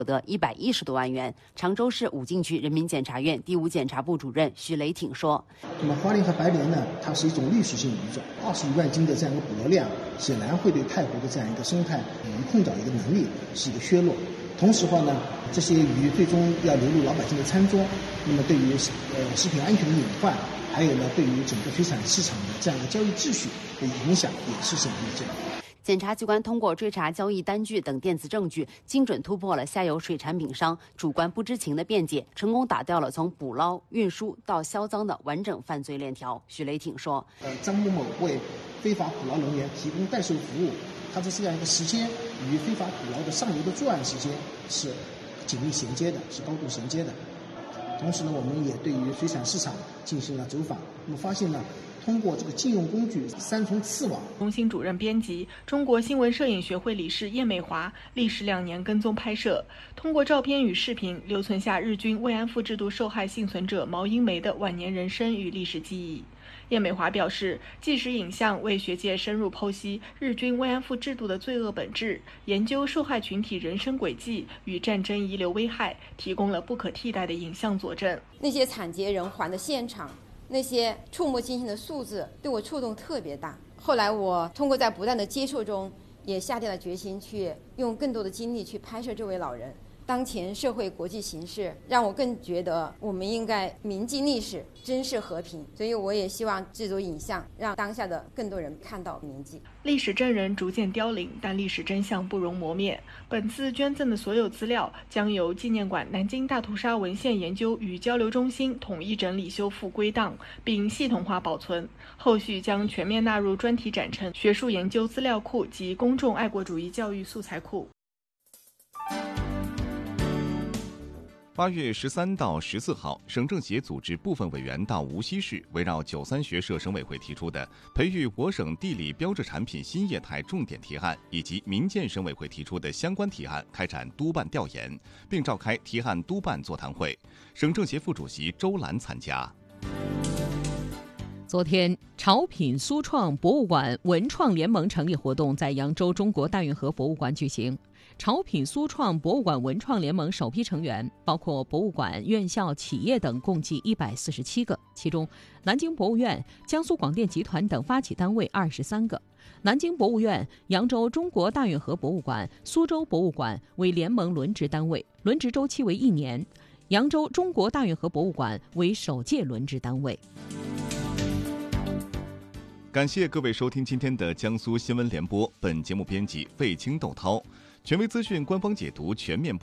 得110多万元。常州市武进区人民检察院第5检察部主任许雷挺说：“ 那么花鲢和白鲢呢，它是一种滤食性鱼种，21万斤的这样一个捕捞量，显然会对太湖的这样一个生态鱼控找一个能力是一个削弱。同时的话呢，这些鱼最终要流入老百姓的餐桌，那么对于食品安全的隐患，还有呢对于整个水产市场的这样一个交易秩序的影响也是显而易见。” 检察机关通过追查交易单据等电子证据，精准突破了下游水产品商主观不知情的辩解，成功打掉了从捕捞、运输到销赃的完整犯罪链条。许雷挺说：“ 张某某为非法捕捞人员提供代售服务，他的这样一个时间与非法捕捞的上游的作案时间是紧密衔接的，是高度衔接的。同时呢，我们也对于水产市场进行了走访，那么发现呢，通过这个禁用工具3重刺网。” 中心主任编辑、中国新闻摄影学会理事叶美华历时2年跟踪拍摄，通过照片与视频留存下日军慰安妇制度受害幸存者毛英梅的晚年人生与历史记忆。叶美华表示，纪实影像为学界深入剖析日军慰安妇制度的罪恶本质，研究受害群体人生轨迹与战争遗留危害，提供了不可替代的影像佐证。 那些惨绝人寰的现场，那些触目惊心的数字，对我触动特别大。后来我通过在不断的接触中，也下定了决心去用更多的精力去拍摄这位老人。当前社会国际形势让我更觉得我们应该铭记历史，珍视和平，所以我也希望制作影像，让当下的更多人看到铭记。 历史真人逐渐凋零，但历史真相不容磨灭。本次捐赠的所有资料将由纪念馆南京大屠杀文献研究与交流中心统一整理修复归档，并系统化保存，后续将全面纳入专题展陈、学术研究资料库及公众爱国主义教育素材库。 8月13到14号，省政协组织部分委员到无锡市，围绕93学社省委会提出的培育我省地理标志产品新业态重点提案，以及民建省委会提出的相关提案开展督办调研，并召开提案督办座谈会。省政协副主席周兰参加。 昨天，潮品苏创博物馆文创联盟成立活动在扬州中国大运河博物馆举行。潮品苏创博物馆文创联盟首批成员包括博物馆、院校、企业等，共计147个，其中南京博物院、江苏广电集团等发起单位23个。南京博物院、扬州中国大运河博物馆、苏州博物馆为联盟轮值单位，轮值周期为1年；扬州中国大运河博物馆为首届轮值单位。 感谢各位收听今天的江苏新闻联播，本节目编辑费青窦涛，权威资讯官方解读全面